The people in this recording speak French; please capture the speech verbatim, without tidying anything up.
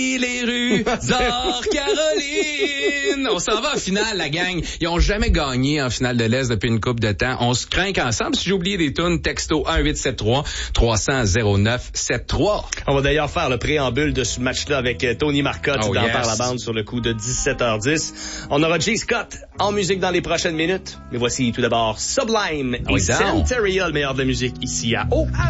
les rues d'Or Caroline. On s'en va en finale, la gang. Ils ont jamais gagné en finale de l'Est depuis une couple de temps. On se craint ensemble. Si j'ai oublié des tunes, texto un huit sept trois trois zéro zéro zéro neuf sept trois. On va d'ailleurs faire le préambule de ce match-là avec Tony Marcotte oh, dans yes. Par la bande sur le coup de dix-sept heures dix. On aura J. Scott en musique dans les prochaines minutes. Mais voici tout d'abord Sublime oh, et Santeria, le meilleur de la musique ici à O.